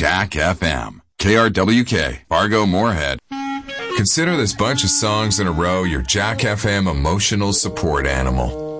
Jack FM. KRWK, Fargo Moorhead. Consider this bunch of songs in a row your Jack FM emotional support animal.